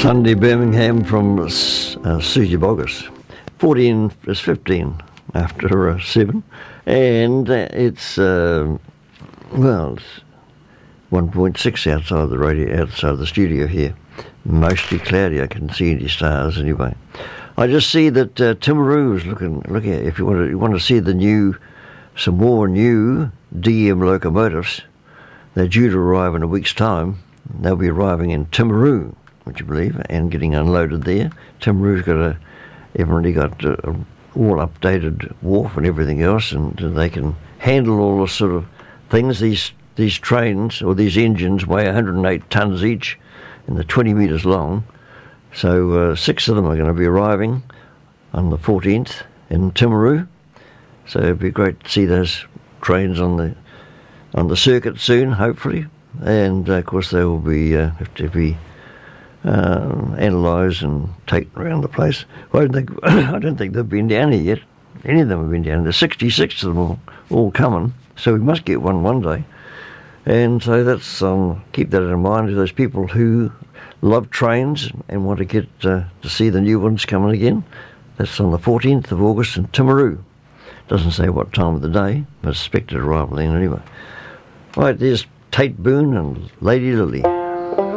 Sunday Birmingham from Susie Boggess. 14 is 15 after 7. And it's, it's 1.6 outside the radio, outside the studio here. Mostly cloudy. I can see any stars anyway. I just see that Timaru is looking at. If you want to see some more new DM locomotives, they're due to arrive in a week's time. They'll be arriving in Timaru, would you believe, and getting unloaded there. Timaru's already got all updated wharf and everything else, and they can handle all the sort of things. These trains or these engines weigh 108 tonnes each, and they're 20 metres long. So 6 of them are going to be arriving on the 14th in Timaru. So it'd be great to see those trains on the circuit soon, hopefully. And of course they will be have to be analysed and taken around the place. Well, I don't think they've been down here yet. Any of them have been down here. There's 66 of them all coming, so we must get one day. And so that's keep that in mind to those people who love trains and want to get to see the new ones coming again. That's on the 14th of August in Timaru. Doesn't say what time of the day, but expected arrival then anyway. Right, there's Tate Boone and Lady Lily.